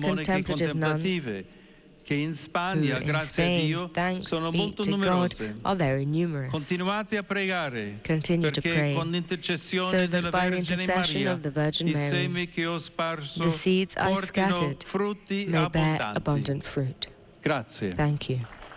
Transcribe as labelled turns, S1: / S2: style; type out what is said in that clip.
S1: monache
S2: contemplative nuns
S1: contemplative, che in
S2: who
S1: Spagna,
S2: in
S1: grazie a
S2: Spain,
S1: Dio,
S2: thanks
S1: sono
S2: be
S1: molto
S2: to God,
S1: numerose.
S2: are very numerous.
S1: Continuate a pregare,
S2: Continue to
S1: perché
S2: pray,
S1: con
S2: so
S1: l'intercessione
S2: that
S1: della
S2: by the
S1: Vergine
S2: intercession
S1: Maria
S2: of the Virgin
S1: i
S2: Mary,
S1: semi che ho sparso
S2: the seeds I
S1: portino
S2: scattered
S1: frutti
S2: may bear
S1: abbondanti.
S2: abundant fruit.
S1: Grazie.
S2: Thank you.